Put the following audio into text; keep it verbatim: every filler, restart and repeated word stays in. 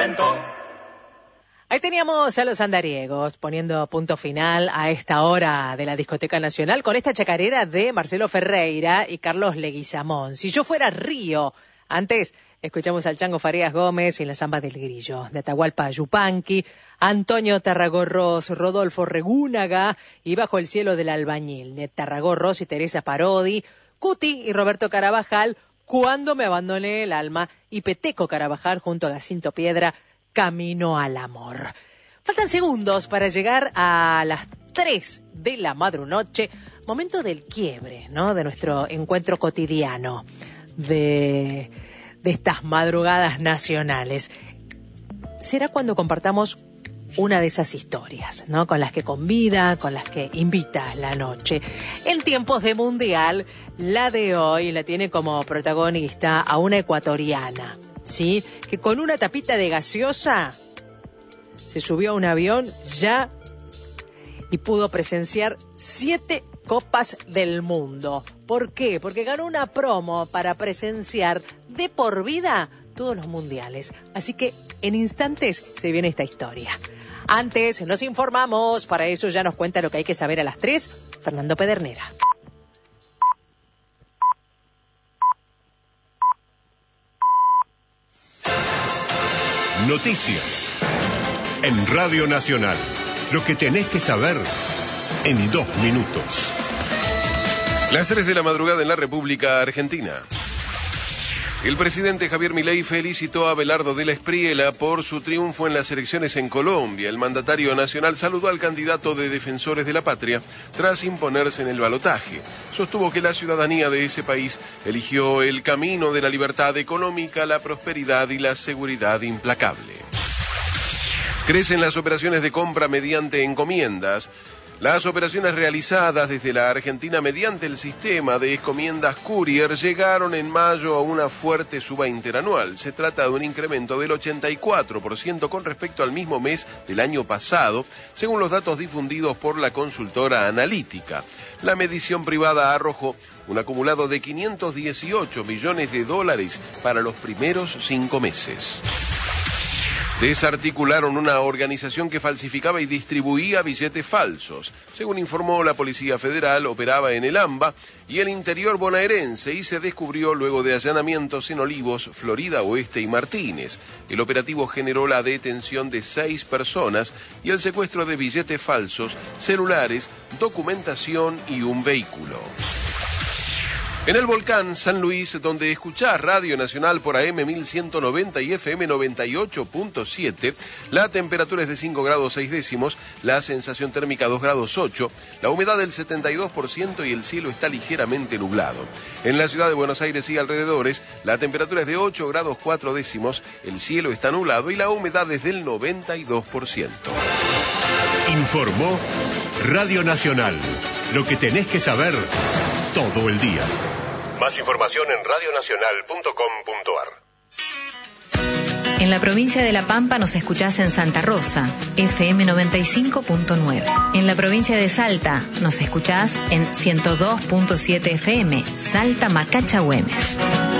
contento. Ahí teníamos a los andariegos poniendo punto final a esta hora de la Discoteca Nacional con esta chacarera de Marcelo Ferreira y Carlos Leguizamón. Si yo fuera Río, antes escuchamos al Chango Farías Gómez y la Zamba del Grillo, de Atahualpa Yupanqui, Antonio Tarragorros, Rodolfo Regúnaga y Bajo el cielo del albañil, de Tarragorros y Teresa Parodi, Cuti y Roberto Carabajal, Cuando me abandoné el alma, y Peteco Carabajal junto a Jacinto Piedra, Camino al amor. Faltan segundos para llegar a las tres de la madrunoche, momento del quiebre, ¿no? De nuestro encuentro cotidiano, de, de estas madrugadas nacionales. Será cuando compartamos una de esas historias, ¿no? Con las que convida, con las que invita la noche. En tiempos de mundial, la de hoy la tiene como protagonista a una ecuatoriana, ¿sí? Que con una tapita de gaseosa se subió a un avión ya y pudo presenciar siete copas del mundo. ¿Por qué? Porque ganó una promo para presenciar de por vida todos los mundiales. Así que en instantes se viene esta historia. Antes nos informamos, para eso ya nos cuenta lo que hay que saber a las tres, Fernando Pedernera. Noticias en Radio Nacional. Lo que tenés que saber en dos minutos. Las tres de la madrugada en la República Argentina. El presidente Javier Milei felicitó a Abelardo de la Espriella por su triunfo en las elecciones en Colombia. El mandatario nacional saludó al candidato de Defensores de la Patria tras imponerse en el balotaje. Sostuvo que la ciudadanía de ese país eligió el camino de la libertad económica, la prosperidad y la seguridad implacable. Crecen las operaciones de compra mediante encomiendas. Las operaciones realizadas desde la Argentina mediante el sistema de encomiendas Courier llegaron en mayo a una fuerte suba interanual. Se trata de un incremento del ochenta y cuatro por ciento con respecto al mismo mes del año pasado, según los datos difundidos por la consultora analítica. La medición privada arrojó un acumulado de quinientos dieciocho millones de dólares para los primeros cinco meses. Desarticularon una organización que falsificaba y distribuía billetes falsos. Según informó la Policía Federal, operaba en el AMBA y el interior bonaerense y se descubrió luego de allanamientos en Olivos, Florida Oeste y Martínez. El operativo generó la detención de seis personas y el secuestro de billetes falsos, celulares, documentación y un vehículo. En el volcán San Luis, donde escuchás Radio Nacional por A M mil ciento noventa y F M noventa y ocho punto siete, la temperatura es de cinco grados seis décimos, la sensación térmica dos grados ocho, la humedad del setenta y dos por ciento y el cielo está ligeramente nublado. En la ciudad de Buenos Aires y alrededores, la temperatura es de ocho grados cuatro décimos, el cielo está nublado y la humedad es del noventa y dos por ciento. Informó Radio Nacional. Lo que tenés que saber todo el día. Más información en radio nacional punto com punto a r. En la provincia de La Pampa nos escuchás en Santa Rosa, F M noventa y cinco punto nueve. En la provincia de Salta nos escuchás en ciento dos punto siete F M, Salta Macacha Güemes.